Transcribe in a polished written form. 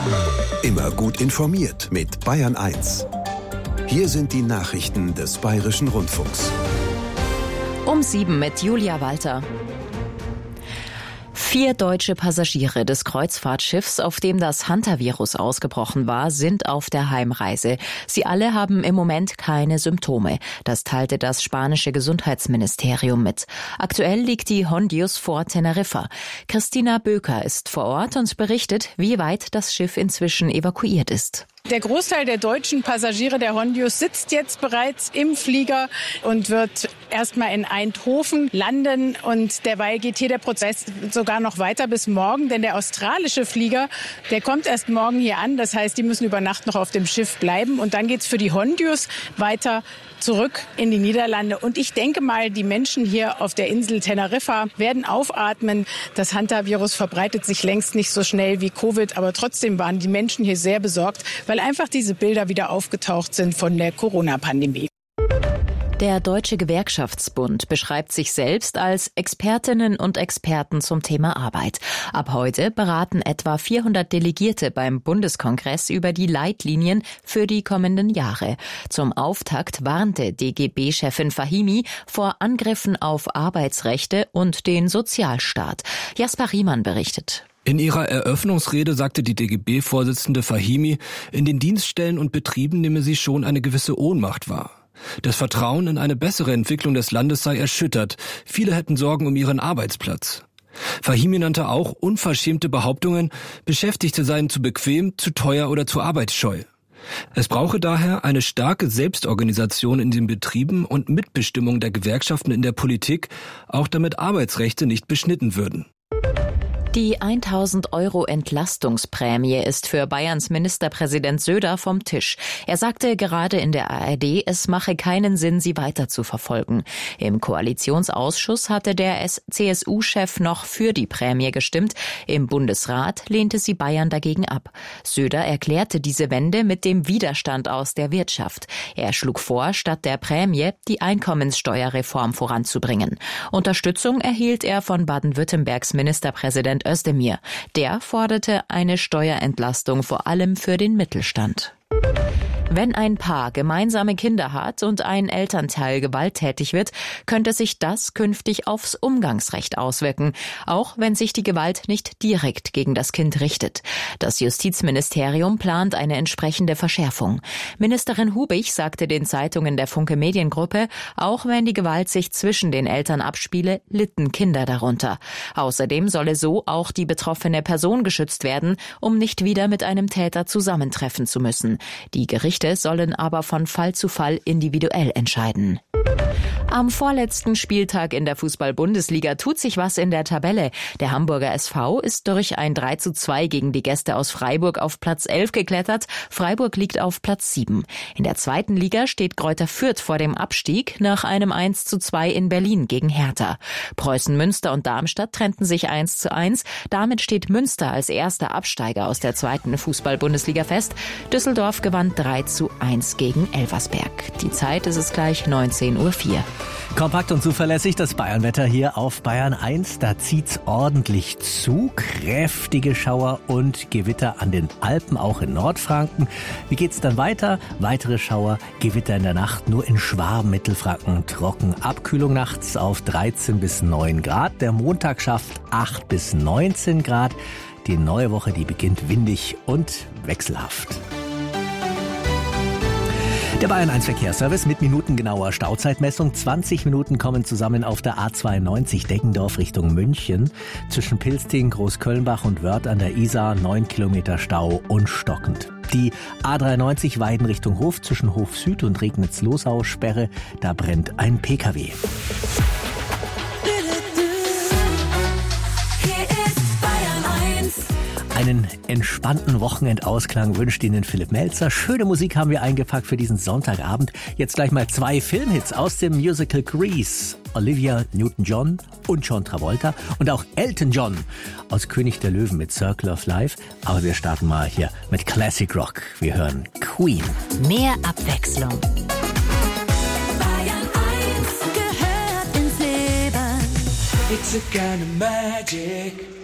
Immer gut informiert mit Bayern 1. Hier sind die Nachrichten des Bayerischen Rundfunks. Um 7 mit Julia Walter. 4 deutsche Passagiere des Kreuzfahrtschiffs, auf dem das Hantavirus ausgebrochen war, sind auf der Heimreise. Sie alle haben im Moment keine Symptome. Das teilte das spanische Gesundheitsministerium mit. Aktuell liegt die Hondius vor Teneriffa. Christina Böker ist vor Ort und berichtet, wie weit das Schiff inzwischen evakuiert ist. Der Großteil der deutschen Passagiere der Hondius sitzt jetzt bereits im Flieger und wird erstmal in Eindhoven landen. Und derweil geht hier der Prozess sogar noch weiter bis morgen, denn der australische Flieger, der kommt erst morgen hier an. Das heißt, die müssen über Nacht noch auf dem Schiff bleiben. Und dann geht's für die Hondius weiter zurück in die Niederlande. Und ich denke mal, die Menschen hier auf der Insel Teneriffa werden aufatmen. Das Hantavirus verbreitet sich längst nicht so schnell wie Covid, aber trotzdem waren die Menschen hier sehr besorgt, weil einfach diese Bilder wieder aufgetaucht sind von der Corona-Pandemie. Der Deutsche Gewerkschaftsbund beschreibt sich selbst als Expertinnen und Experten zum Thema Arbeit. Ab heute beraten etwa 400 Delegierte beim Bundeskongress über die Leitlinien für die kommenden Jahre. Zum Auftakt warnte DGB-Chefin Fahimi vor Angriffen auf Arbeitsrechte und den Sozialstaat. Jasper Riemann berichtet. In ihrer Eröffnungsrede sagte die DGB-Vorsitzende Fahimi, in den Dienststellen und Betrieben nehme sie schon eine gewisse Ohnmacht wahr. Das Vertrauen in eine bessere Entwicklung des Landes sei erschüttert. Viele hätten Sorgen um ihren Arbeitsplatz. Fahimi nannte auch unverschämte Behauptungen, Beschäftigte seien zu bequem, zu teuer oder zu arbeitsscheu. Es brauche daher eine starke Selbstorganisation in den Betrieben und Mitbestimmung der Gewerkschaften in der Politik, auch damit Arbeitsrechte nicht beschnitten würden. Die 1.000 € Entlastungsprämie ist für Bayerns Ministerpräsident Söder vom Tisch. Er sagte gerade in der ARD, es mache keinen Sinn, sie weiter zu verfolgen. Im Koalitionsausschuss hatte der CSU-Chef noch für die Prämie gestimmt. Im Bundesrat lehnte sie Bayern dagegen ab. Söder erklärte diese Wende mit dem Widerstand aus der Wirtschaft. Er schlug vor, statt der Prämie die Einkommenssteuerreform voranzubringen. Unterstützung erhielt er von Baden-Württembergs Ministerpräsident Özdemir. Der forderte eine Steuerentlastung vor allem für den Mittelstand. Wenn ein Paar gemeinsame Kinder hat und ein Elternteil gewalttätig wird, könnte sich das künftig aufs Umgangsrecht auswirken, auch wenn sich die Gewalt nicht direkt gegen das Kind richtet. Das Justizministerium plant eine entsprechende Verschärfung. Ministerin Hubich sagte den Zeitungen der Funke Mediengruppe, auch wenn die Gewalt sich zwischen den Eltern abspiele, litten Kinder darunter. Außerdem solle so auch die betroffene Person geschützt werden, um nicht wieder mit einem Täter zusammentreffen zu müssen. Die Gerichte sollen aber von Fall zu Fall individuell entscheiden. Am vorletzten Spieltag in der Fußball-Bundesliga tut sich was in der Tabelle. Der Hamburger SV ist durch ein 3:2 gegen die Gäste aus Freiburg auf Platz 11 geklettert. Freiburg liegt auf Platz 7. In der zweiten Liga steht Greuther Fürth vor dem Abstieg nach einem 1:2 in Berlin gegen Hertha. Preußen Münster und Darmstadt trennten sich 1:1. Damit steht Münster als erster Absteiger aus der zweiten Fußball-Bundesliga fest. Düsseldorf gewann 3:1 gegen Elversberg. Die Zeit ist es gleich 19:04 Uhr. Kompakt und zuverlässig das Bayernwetter hier auf Bayern 1. Da zieht's ordentlich zu. Kräftige Schauer und Gewitter an den Alpen, auch in Nordfranken. Wie geht's dann weiter? Weitere Schauer, Gewitter in der Nacht, nur in Schwaben, Mittelfranken trocken. Abkühlung nachts auf 13 bis 9 Grad. Der Montag schafft 8 bis 19 Grad. Die neue Woche, die beginnt windig und wechselhaft. Der Bayern 1 Verkehrsservice mit minutengenauer Stauzeitmessung. 20 Minuten kommen zusammen auf der A92 Deggendorf Richtung München. Zwischen Pilsting, Großkölnbach und Wörth an der Isar 9 Kilometer Stau und stockend. Die A93 Weiden Richtung Hof zwischen Hof Süd und Regnitz-Losau Sperre. Da brennt ein PKW. Einen entspannten Wochenendausklang wünscht Ihnen Philipp Melzer. Schöne Musik haben wir eingepackt für diesen Sonntagabend. Jetzt gleich mal 2 Filmhits aus dem Musical Grease. Olivia Newton-John und John Travolta und auch Elton John aus König der Löwen mit Circle of Life. Aber wir starten mal hier mit Classic Rock. Wir hören Queen. Mehr Abwechslung. Bayern 1 gehört ins Leben. It's a kind of magic.